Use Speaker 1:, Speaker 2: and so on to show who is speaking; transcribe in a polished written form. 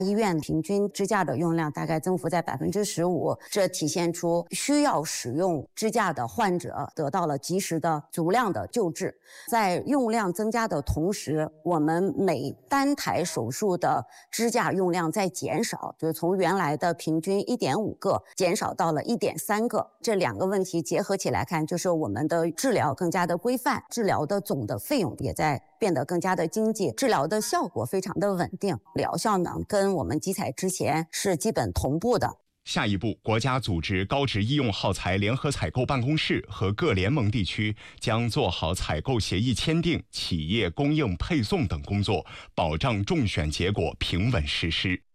Speaker 1: 医院平均支架的用量大概增幅在15%，这体现出需要使用支架的患者得到了及时的足量的救治。在用量增加的同时，我们每单台手术的支架用量在减少，就是从原来的平均1.5个减少到了1.3个。这两个问题结合起来看，就是我们的治疗更加的规范，治疗的总的费用也在变得更加的经济，治疗的效果非常的稳定，疗效呢跟我们集采之前是基本同步的。
Speaker 2: 下一步，国家组织高值医用耗材联合采购办公室和各联盟地区将做好采购协议签订、企业供应配送等工作，保障中选结果平稳实施。